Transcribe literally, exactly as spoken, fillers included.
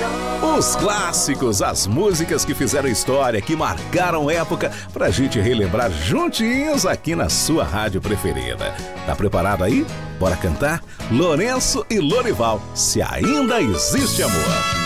Os clássicos, as músicas que fizeram história, que marcaram época, pra gente relembrar juntinhos aqui na sua rádio preferida. Tá preparado aí? Bora cantar? Lourenço e Lorival, Se Ainda Existe Amor.